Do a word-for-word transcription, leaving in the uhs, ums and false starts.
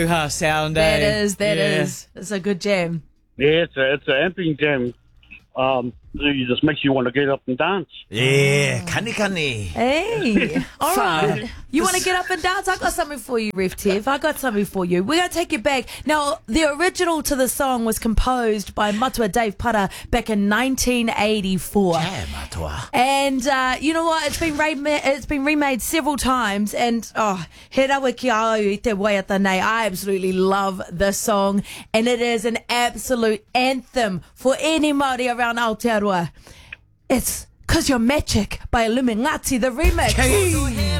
Her sound, That eh? is, that Yeah. is. It's a good jam. Yeah, it's a, it's an amping jam. Um, it just makes you want to get up and dance. Yeah, kani kani. Hey, all So, right. You want to get up and dance? I got something for you, Ref Tev. I got something for you. We're going to take it back. Now, the original to the song was composed by Matua Dave Para back in nineteen eighty-four. Yeah, matua. And uh, you know what? It's been remade. It's been remade several times. And oh, he rawa ki au I te waiata nei. I absolutely love this song, and it is an absolute anthem for any Māori around Aotearoa. It's "Cause You're Magic" by Illuminati, the remix. Hey.